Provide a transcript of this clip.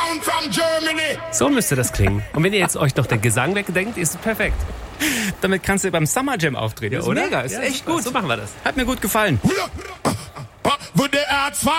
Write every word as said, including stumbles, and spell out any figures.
So müsste das klingen. Und wenn ihr jetzt euch noch den Gesang wegdenkt, ist es perfekt. Damit kannst du beim Summer Jam auftreten, Ja, ist oder? mega, ist Ja, echt gut. So machen wir das. Hat mir gut gefallen.